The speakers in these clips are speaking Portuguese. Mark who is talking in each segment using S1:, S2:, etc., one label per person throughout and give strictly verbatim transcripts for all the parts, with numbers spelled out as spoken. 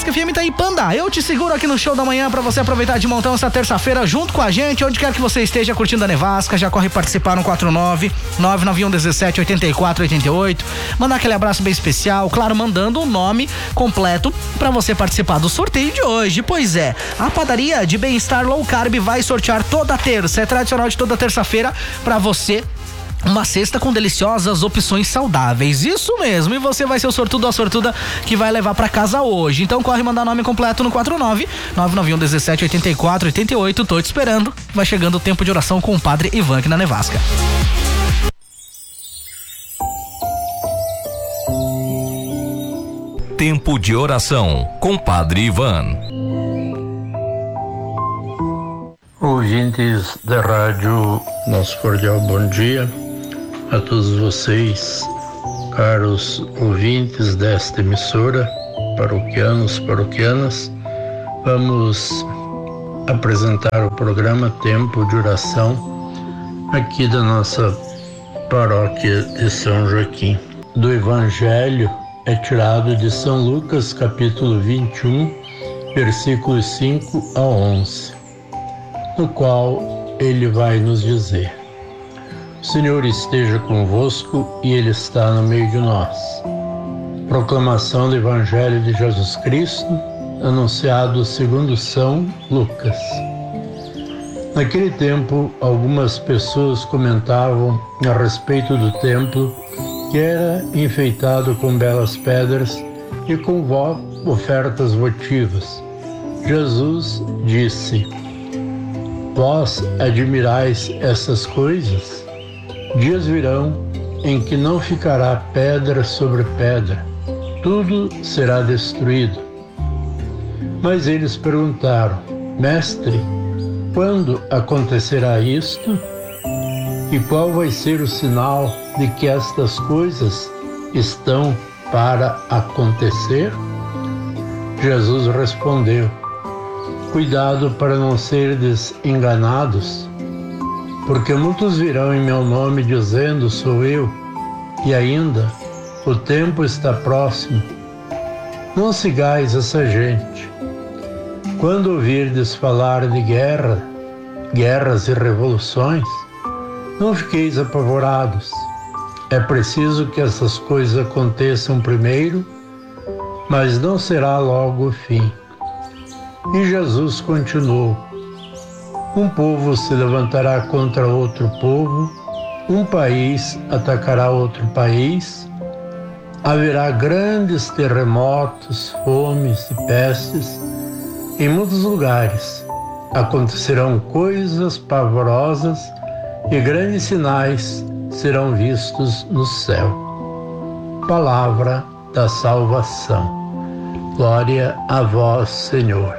S1: Nevasca F M tá aí, Panda. Eu te seguro aqui no Show da Manhã pra você aproveitar de montão essa terça-feira junto com a gente, onde quer que você esteja curtindo a Nevasca. Já corre participar no quatro nove nove nove um um sete oito quatro oito oito. Mandar aquele abraço bem especial, claro, mandando o nome completo pra você participar do sorteio de hoje. Pois é, a padaria de Bem-Estar Low Carb vai sortear toda terça, é tradicional de toda terça-feira pra você uma cesta com deliciosas opções saudáveis. Isso mesmo, e você vai ser o sortudo ou a sortuda que vai levar pra casa hoje. Então corre mandar nome completo no quatro nove nove nove um um sete oito quatro oito oito. Tô te esperando. Vai chegando o tempo de oração com o Padre Ivan aqui na Nevasca.
S2: Tempo de oração com Padre Ivan.
S3: Ouvintes da rádio, nosso cordial bom dia a todos vocês, caros ouvintes desta emissora, paroquianos, paroquianas. Vamos apresentar o programa Tempo de Oração aqui da nossa paróquia de São Joaquim. Do Evangelho é tirado de São Lucas, capítulo vinte e um, versículos cinco a onze, no qual ele vai nos dizer: o Senhor esteja convosco e Ele está no meio de nós. Proclamação do Evangelho de Jesus Cristo, anunciado segundo São Lucas. Naquele tempo, algumas pessoas comentavam a respeito do templo, que era enfeitado com belas pedras e com ofertas votivas. Jesus disse: vós admirais essas coisas? Dias virão em que não ficará pedra sobre pedra, tudo será destruído. Mas eles perguntaram: Mestre, quando acontecerá isto? E qual vai ser o sinal de que estas coisas estão para acontecer? Jesus respondeu: cuidado para não serdes enganados, porque muitos virão em meu nome dizendo: sou eu, e ainda o tempo está próximo. Não sigais essa gente. Quando ouvirdes falar de guerra, guerras e revoluções, não fiqueis apavorados. É preciso que essas coisas aconteçam primeiro, mas não será logo o fim. E Jesus continuou: um povo se levantará contra outro povo, um país atacará outro país, haverá grandes terremotos, fomes e pestes em muitos lugares. Acontecerão coisas pavorosas e grandes sinais serão vistos no céu. Palavra da salvação. Glória a vós, Senhor.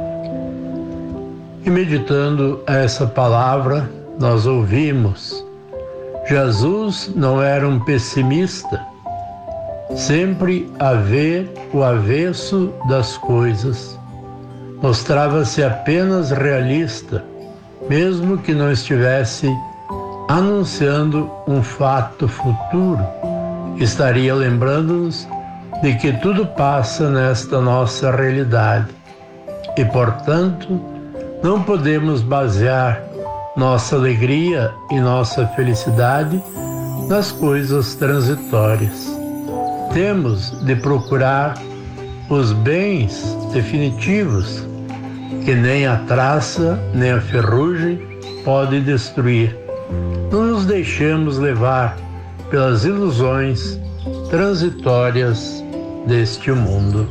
S3: E meditando essa palavra, nós ouvimos: Jesus não era um pessimista, sempre a ver o avesso das coisas. Mostrava-se apenas realista, mesmo que não estivesse anunciando um fato futuro. Estaria lembrando-nos de que tudo passa nesta nossa realidade e, portanto, não podemos basear nossa alegria e nossa felicidade nas coisas transitórias. Temos de procurar os bens definitivos, que nem a traça nem a ferrugem pode destruir. Não nos deixemos levar pelas ilusões transitórias deste mundo.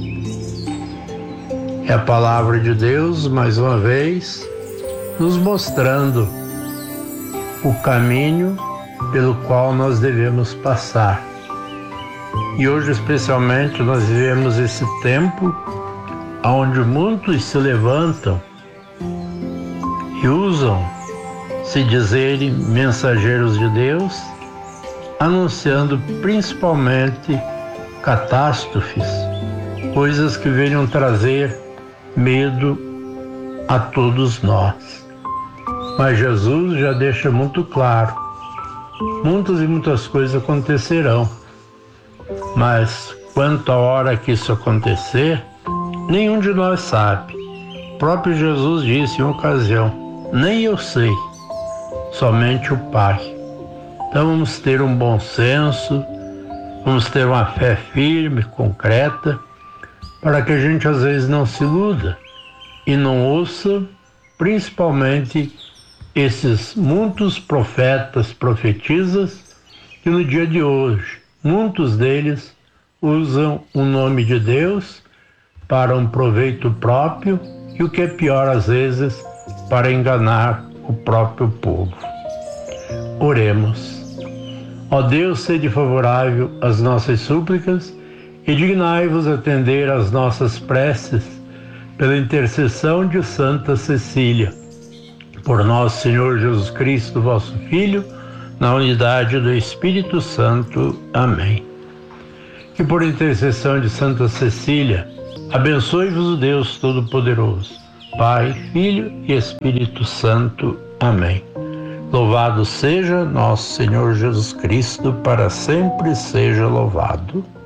S3: É a palavra de Deus, mais uma vez, nos mostrando o caminho pelo qual nós devemos passar. E hoje, especialmente, nós vivemos esse tempo onde muitos se levantam e usam se dizerem mensageiros de Deus, anunciando principalmente catástrofes, coisas que venham trazer medo a todos nós. Mas Jesus já deixa muito claro: muitas e muitas coisas acontecerão, mas quanto à hora que isso acontecer, nenhum de nós sabe. O próprio Jesus disse em uma ocasião: nem eu sei, somente o Pai. Então vamos ter um bom senso, vamos ter uma fé firme, concreta, para que a gente às vezes não se iluda e não ouça, principalmente, esses muitos profetas, profetisas, que no dia de hoje, muitos deles usam o nome de Deus para um proveito próprio e, o que é pior às vezes, para enganar o próprio povo. Oremos. Ó Deus, sede favorável às nossas súplicas e dignai-vos atender às nossas preces pela intercessão de Santa Cecília. Por nosso Senhor Jesus Cristo, vosso Filho, na unidade do Espírito Santo. Amém. Que por intercessão de Santa Cecília, abençoe-vos o Deus Todo-Poderoso, Pai, Filho e Espírito Santo. Amém. Louvado seja nosso Senhor Jesus Cristo, para sempre seja louvado.